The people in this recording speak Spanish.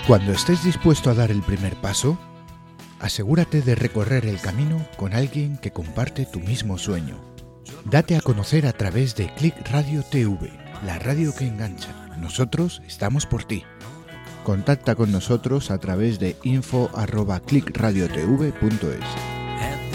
Cuando estés dispuesto a dar el primer paso, asegúrate de recorrer el camino con alguien que comparte tu mismo sueño. Date a conocer a través de Click Radio TV, la radio que engancha. Nosotros estamos por ti. Contacta con nosotros a través de info@clickradiotv.es.